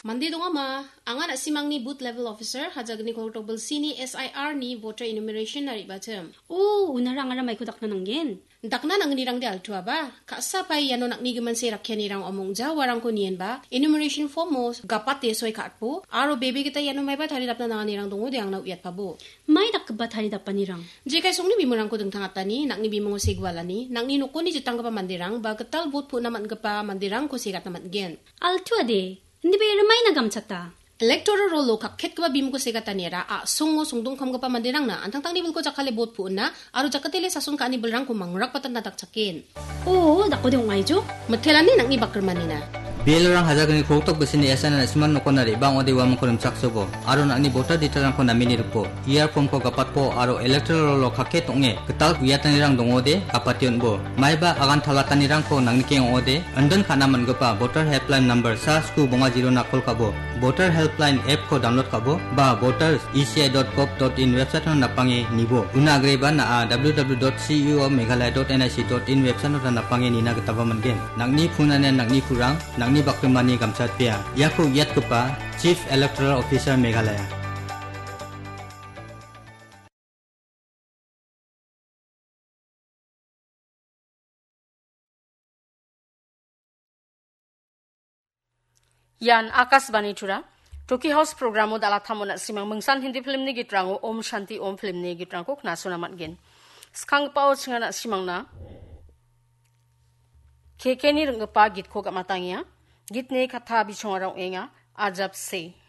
Mandi dong ama, angan asimang ni booth level officer hajagni kortobel sini SIR ni voter enumeration nari bacem. Oh, unarang may kudak na nanggen. Dakna nang nirang di altua ba? Kaksa pa yano nak nigaman si rakya nirang omong ja warang ko niyan ba? Enumeration form mo gapate soy katpo. Aro baby kita yano may ba tari dap na nang nirang tungo di ang nauyat pa bo. May dakba tari dap nirang. Jika song ni bimurang ko deng tangatani, nak ni bimongo sigwalani, nak ni nuko ni jutang ka pa mandirang ba ketal bot po naman ka pa mandirang ko sigat naman gen. Altua de. Hindi ba may nagamsata? Electoral rolo kakket ka ba bim ko sigatanira songo sungdong kam ka pa mandirang na antang nibul ko jakale bot po na aro jakatile sasun ka ni belrang ko mangrak patan nataksakin. Oo, dako de ungay jo. Mathelani nak ni bakermanina. Bilang hajagani koktok besini esana isman nokonari bang ode wam korim saksobo aro nakni voter detaran ko namini rupo iar form ko kapat po aro electoral lo kake tonge ketal guyatanirang dongode kapation bo maiba agan thalatanirang ko nangni keng ode andon khana mangapa voter helpline number *ku bonga 0 na kol kabo voter helpline app ko download kabo ba voters.eci.gov.in website no napange nibo una agreba na www.ceo.meghalaya.nic.in website no napange nina ketaba mangen nangni phunane nangni phurang ni bakrimani gamsat pia yaku yat kupa Chief Electoral Officer Meghalaya. Yan Akashbani Tura Toki House Programo dala thamona simang mungsan Hindi film ni gitrango Om Shanti Om film ni gitrango kna sunamat gen skang pao chingana simang na keke ni rengpa git ko gamatangya git ne katha bichongarang enga ajab se